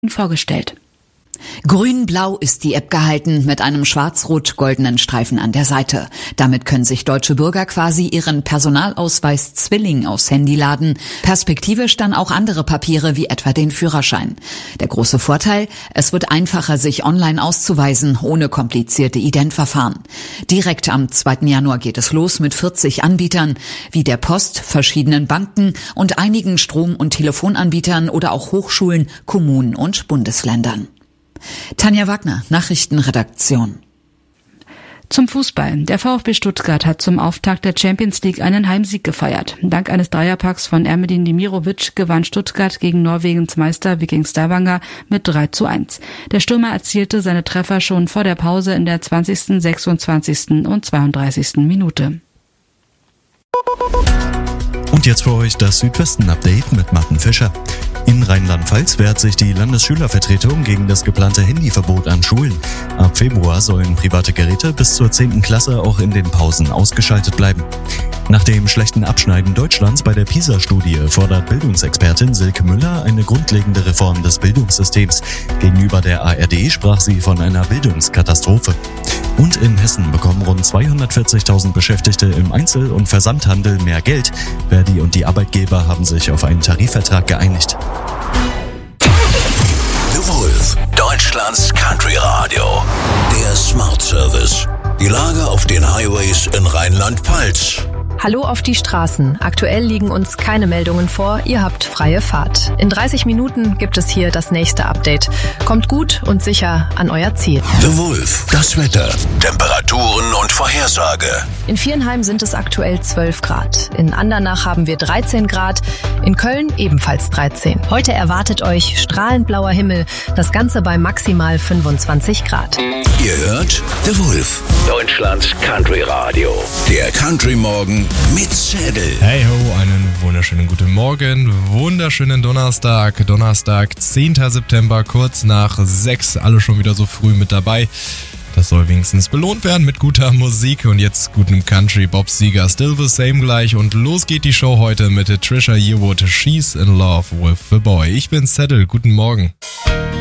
vorgestellt. Grün-blau ist die App gehalten mit einem schwarz-rot-goldenen Streifen an der Seite. Damit können sich deutsche Bürger quasi ihren Personalausweis Zwilling aufs Handy laden, perspektivisch dann auch andere Papiere wie etwa den Führerschein. Der große Vorteil, es wird einfacher, sich online auszuweisen, ohne komplizierte Identverfahren. Direkt am 2. Januar geht es los mit 40 Anbietern, wie der Post, verschiedenen Banken und einigen Strom- und Telefonanbietern oder auch Hochschulen, Kommunen und Bundesländern. Tanja Wagner, Nachrichtenredaktion. Zum Fußball. Der VfB Stuttgart hat zum Auftakt der Champions League einen Heimsieg gefeiert. Dank eines Dreierpacks von Ermedin Demirovic gewann Stuttgart gegen Norwegens Meister Viking Stavanger mit 3:1. Der Stürmer erzielte seine Treffer schon vor der Pause in der 20., 26. und 32. Minute. Und jetzt für euch das Südwesten-Update mit Martin Fischer. In Rheinland-Pfalz wehrt sich die Landesschülervertretung gegen das geplante Handyverbot an Schulen. Ab Februar sollen private Geräte bis zur 10. Klasse auch in den Pausen ausgeschaltet bleiben. Nach dem schlechten Abschneiden Deutschlands bei der PISA-Studie fordert Bildungsexpertin Silke Müller eine grundlegende Reform des Bildungssystems. Gegenüber der ARD sprach sie von einer Bildungskatastrophe. Und in Hessen bekommen rund 240.000 Beschäftigte im Einzel- und Versandhandel mehr Geld. Verdi und die Arbeitgeber haben sich auf einen Tarifvertrag geeinigt. The Wolf, Deutschlands Country Radio. Der Smart Service. Die Lage auf den Highways in Rheinland-Pfalz. Hallo auf die Straßen. Aktuell liegen uns keine Meldungen vor. Ihr habt freie Fahrt. In 30 Minuten gibt es hier das nächste Update. Kommt gut und sicher an euer Ziel. The Wolf, das Wetter, Temperaturen und Vorhersage. In Viernheim sind es aktuell 12 Grad. In Andernach haben wir 13 Grad. In Köln ebenfalls 13. Heute erwartet euch strahlend blauer Himmel. Das Ganze bei maximal 25 Grad. Ihr hört The Wolf, Deutschlands Country Radio. Der Country Morgen mit Zettel. Hey ho, einen wunderschönen guten Morgen, wunderschönen Donnerstag, 10. September, kurz nach 6, alle schon wieder so früh mit dabei. Das soll wenigstens belohnt werden mit guter Musik und jetzt gutem Country. Bob Seger, Still the Same gleich und los geht die Show heute mit Trisha Yearwood, She's in Love with the Boy. Ich bin Zettel, guten Morgen.